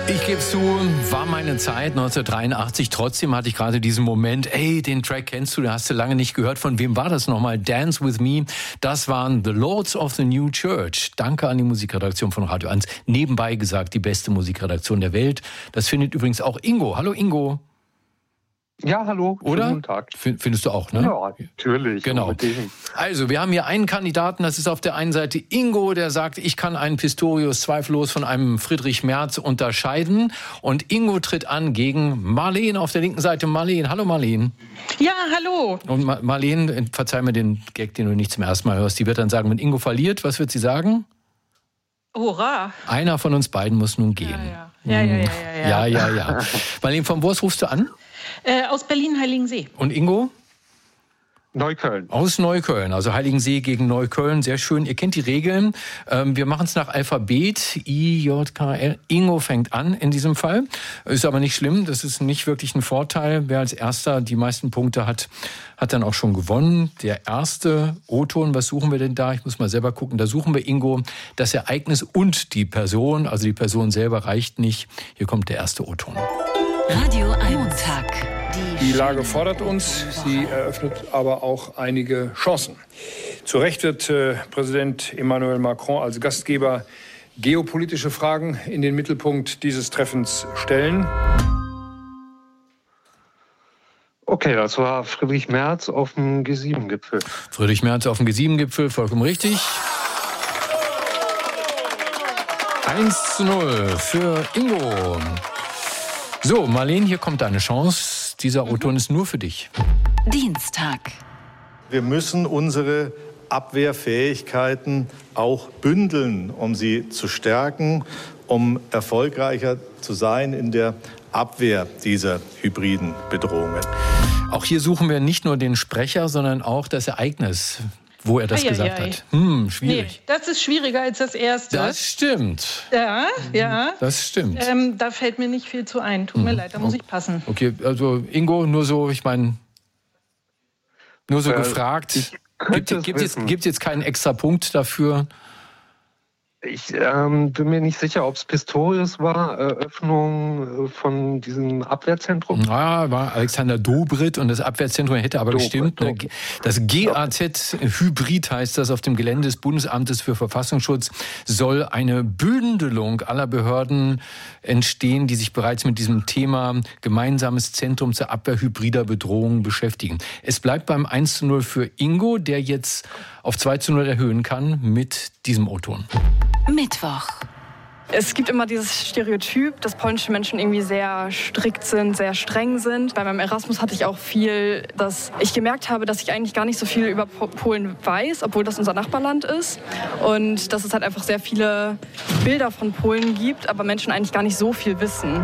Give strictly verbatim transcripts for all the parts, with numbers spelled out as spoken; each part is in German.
Ich gebe zu, war meine Zeit neunzehnhundertdreiundachtzig. Trotzdem hatte ich gerade diesen Moment, ey, den Track kennst du, den hast du lange nicht gehört. Von wem war das nochmal? Dance With Me. Das waren The Lords of the New Church. Danke an die Musikredaktion von Radio eins. Nebenbei gesagt, die beste Musikredaktion der Welt. Das findet übrigens auch Ingo. Hallo Ingo. Ja, hallo. Oder? Guten Tag. Findest du auch, ne? Ja, natürlich. Genau. Unbedingt. Also, wir haben hier einen Kandidaten, das ist auf der einen Seite Ingo, der sagt, ich kann einen Pistorius zweifellos von einem Friedrich Merz unterscheiden. Und Ingo tritt an gegen Marleen auf der linken Seite. Marleen, hallo Marleen. Ja, hallo. Und Ma- Marleen, verzeih mir den Gag, den du nicht zum ersten Mal hörst, die wird dann sagen, wenn Ingo verliert, was wird sie sagen? Hurra. Einer von uns beiden muss nun gehen. Ja, ja, ja, ja, Ja, ja. ja, ja. Marleen, von wo aus rufst du an? Äh, aus Berlin-Heiligensee. Und Ingo? Neukölln. Aus Neukölln, also Heiligensee gegen Neukölln, sehr schön. Ihr kennt die Regeln. Ähm, wir machen es nach Alphabet, I, J, K, L. Ingo fängt an in diesem Fall. Ist aber nicht schlimm, das ist nicht wirklich ein Vorteil. Wer als Erster die meisten Punkte hat, hat dann auch schon gewonnen. Der erste O-Ton, was suchen wir denn da? Ich muss mal selber gucken. Da suchen wir, Ingo, das Ereignis und die Person. Also die Person selber reicht nicht. Hier kommt der erste O-Ton. Radio eins Tag. Die Lage fordert uns, sie eröffnet aber auch einige Chancen. Zu Recht wird äh, Präsident Emmanuel Macron als Gastgeber geopolitische Fragen in den Mittelpunkt dieses Treffens stellen. Okay, das war Friedrich Merz auf dem G sieben Gipfel. Friedrich Merz auf dem G sieben Gipfel, vollkommen richtig. eins zu null für Ingo. So, Marleen, hier kommt deine Chance. Dieser O-Ton ist nur für dich. Dienstag. Wir müssen unsere Abwehrfähigkeiten auch bündeln, um sie zu stärken, um erfolgreicher zu sein in der Abwehr dieser hybriden Bedrohungen. Auch hier suchen wir nicht nur den Sprecher, sondern auch das Ereignis, wo er das Eieiei. gesagt hat. Hm, schwierig. Nee, das ist schwieriger als das erste. Das stimmt. ja, ja. Das stimmt. Ähm, da fällt mir nicht viel zu ein. Tut mir leid, da muss ich passen. Okay, also Ingo, nur so, ich meine, nur so Äh, gefragt. ich Gibt könnte es es jetzt, wissen. gibt's jetzt keinen extra Punkt dafür? Ich ähm, bin mir nicht sicher, ob es Pistorius war, Eröffnung äh, von diesem Abwehrzentrum. Ja, war Alexander Dobrindt und das Abwehrzentrum hätte aber Dobrindt, gestimmt. Ne? Dobrindt. Das G A Z-Hybrid heißt das auf dem Gelände des Bundesamtes für Verfassungsschutz, soll eine Bündelung aller Behörden entstehen, die sich bereits mit diesem Thema gemeinsames Zentrum zur Abwehr hybrider Bedrohungen beschäftigen. Es bleibt beim eins zu null für Ingo, der jetzt auf zwei zu null erhöhen kann mit diesem O-Ton. Mittwoch. Es gibt immer dieses Stereotyp, dass polnische Menschen irgendwie sehr strikt sind, sehr streng sind. Bei meinem Erasmus hatte ich auch viel, dass ich gemerkt habe, dass ich eigentlich gar nicht so viel über Polen weiß, obwohl das unser Nachbarland ist. Und dass es halt einfach sehr viele Bilder von Polen gibt, aber Menschen eigentlich gar nicht so viel wissen.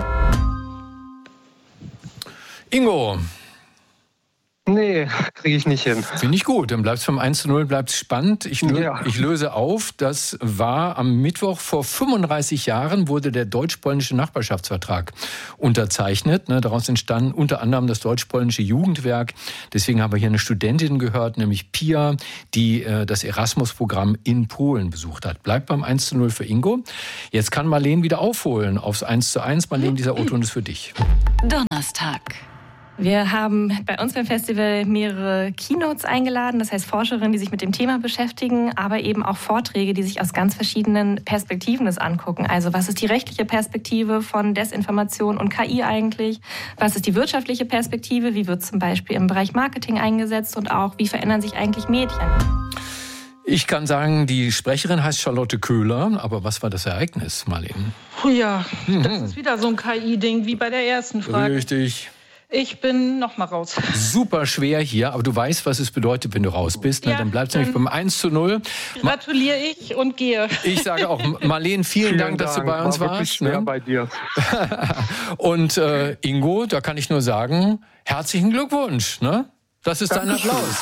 Ingo, Nee, kriege ich nicht hin. finde ich gut. Dann bleibt es vom eins zu null, bleibt spannend. Ich, lö- Ja. ich löse auf, das war am Mittwoch vor fünfunddreißig Jahren, wurde der deutsch-polnische Nachbarschaftsvertrag unterzeichnet. Ne, daraus entstand unter anderem das deutsch-polnische Jugendwerk. Deswegen haben wir hier eine Studentin gehört, nämlich Pia, die äh, das Erasmus-Programm in Polen besucht hat. Bleibt beim eins zu null für Ingo. Jetzt kann Marleen wieder aufholen aufs eins zu eins. Marleen, dieser O-Ton ist für dich. Donnerstag. Wir haben bei uns beim Festival mehrere Keynotes eingeladen, das heißt Forscherinnen, die sich mit dem Thema beschäftigen, aber eben auch Vorträge, die sich aus ganz verschiedenen Perspektiven das angucken. Also was ist die rechtliche Perspektive von Desinformation und K I eigentlich? Was ist die wirtschaftliche Perspektive? Wie wird zum Beispiel im Bereich Marketing eingesetzt? Und auch, wie verändern sich eigentlich Medien? Ich kann sagen, die Sprecherin heißt Charlotte Köhler, aber was war das Ereignis, Marleen? Puh, ja, das ist wieder so ein K I-Ding wie bei der ersten Frage. Richtig. Ich bin noch mal raus. Super schwer hier, aber du weißt, was es bedeutet, wenn du raus bist. Ne? Ja, Dann bleibt es nämlich dann- beim eins zu null. Ma- Gratuliere ich und gehe. Ich sage auch, Marleen, vielen, Vielen Dank, dass du bei uns war wirklich warst. schwer Ne? bei dir. Und äh, Ingo, da kann ich nur sagen, herzlichen Glückwunsch. Ne? Das ist dein Applaus.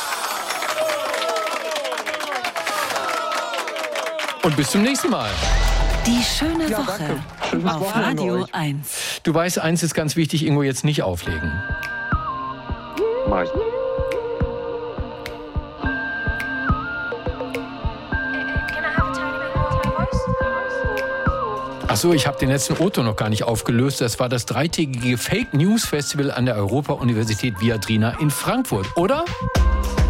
Und bis zum nächsten Mal. Die schöne Ja, Woche danke. Schönes auf Wochenende Radio euch. eins. Du weißt, eins ist ganz wichtig, Ingo, jetzt nicht auflegen. Mach ich. Achso, ich habe den letzten Otto noch gar nicht aufgelöst. Das war das dreitägige Fake News Festival an der Europa-Universität Viadrina in Frankfurt, oder?